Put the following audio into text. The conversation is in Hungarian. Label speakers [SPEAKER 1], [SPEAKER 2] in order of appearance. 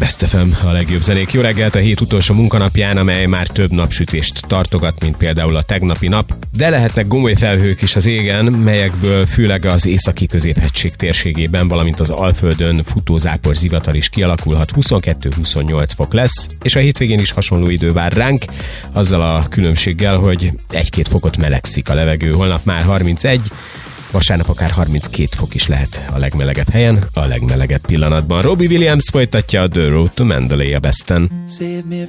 [SPEAKER 1] Best FM, a legjobb zenék. Jó reggelt a hét utolsó munkanapján, amely már több napsütést tartogat, mint például a tegnapi nap. De lehetnek gomoly felhők is az égen, melyekből főleg az északi középhegység térségében, valamint az Alföldön futózápor zivatar is kialakulhat. 22-28 fok lesz, és a hétvégén is hasonló idő vár ránk, azzal a különbséggel, hogy 1-2 fokot melegszik a levegő. Holnap már 31, vasárnap akár 32 fok is lehet a legmelegebb helyen, a legmelegebb pillanatban. Robbie Williams folytatja a The Road to Mandalay a Besten.
[SPEAKER 2] Save me